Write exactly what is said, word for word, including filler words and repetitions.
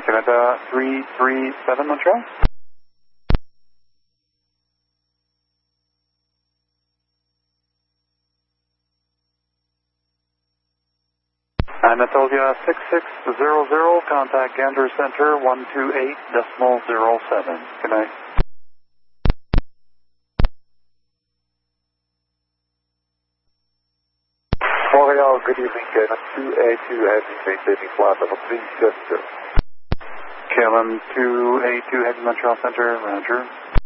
Canada three three seven Montreal. Anatolia six six zero zero, contact Gander Center one two eight decimal zero seven. Good night. Montreal, good evening, K L M two A two, heavy, maintaining flight level three seven zero. K L M two A two, heading Montreal Center, Roger.